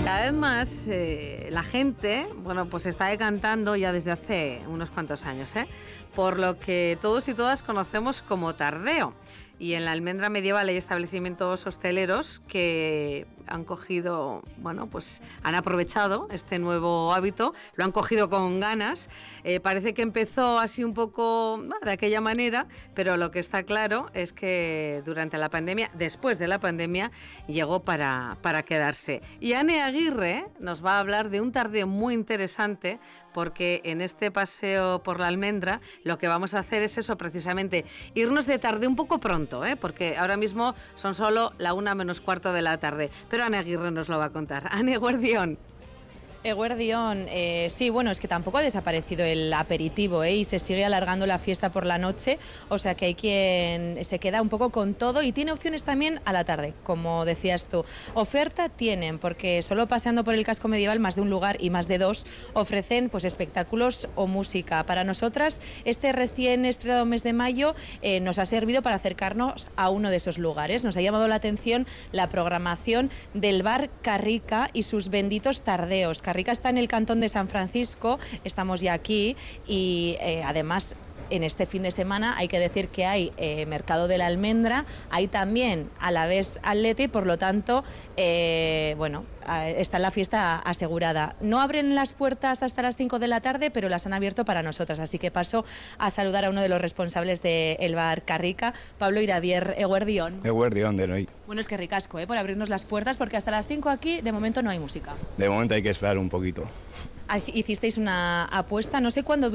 Cada vez más la gente, bueno, pues está decantando ya desde hace unos cuantos años, por lo que todos y todas conocemos como tardeo. Y en la Almendra Medieval hay establecimientos hosteleros que han cogido, bueno, pues han aprovechado este nuevo hábito, lo han cogido con ganas. Parece que empezó así un poco de aquella manera, pero lo que está claro es que durante la pandemia, después de la pandemia, llegó para quedarse. Y Ane Aguirre nos va a hablar de un tardeo muy interesante, porque en este paseo por la Almendra lo que vamos a hacer es eso, precisamente, irnos de tarde un poco pronto, porque ahora mismo son solo la 1:45 de la tarde. Pero Ane Aguirre nos lo va a contar. Ane, guardión. Eguerdión, sí, bueno, es que tampoco ha desaparecido el aperitivo, y se sigue alargando la fiesta por la noche, o sea que hay quien se queda un poco con todo y tiene opciones también a la tarde, como decías tú. Oferta tienen, porque solo paseando por el casco medieval, más de un lugar y más de dos, ofrecen pues espectáculos o música. Para nosotras, este recién estrenado mes de mayo nos ha servido para acercarnos a uno de esos lugares. Nos ha llamado la atención la programación del bar Carrica y sus benditos tardeos. Carrica está en el cantón de San Francisco, estamos ya aquí y además en este fin de semana hay que decir que hay Mercado de la Almendra, hay también Alavés Athletic, por lo tanto, bueno, está la fiesta asegurada. No abren las puertas hasta las 5 de la tarde, pero las han abierto para nosotras, así que paso a saludar a uno de los responsables del bar Carrica, Pablo Iradier. Eguerdión. Eguerdión de noi. Bueno, es que ricasco, por abrirnos las puertas, porque hasta las 5 aquí de momento no hay música. De momento hay que esperar un poquito. Hicisteis una apuesta, no sé cuándo